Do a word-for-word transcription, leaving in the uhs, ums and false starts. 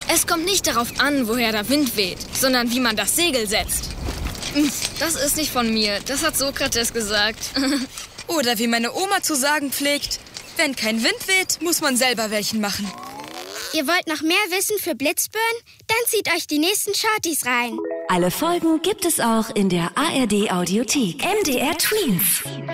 Es kommt nicht darauf an, woher der Wind weht, sondern wie man das Segel setzt. Das ist nicht von mir, das hat Sokrates gesagt. Oder wie meine Oma zu sagen pflegt, wenn kein Wind weht, muss man selber welchen machen. Ihr wollt noch mehr Wissen für Blitzbirnen? Dann zieht euch die nächsten Shorties rein. Alle Folgen gibt es auch in der A R D Audiothek. M D R Tweens.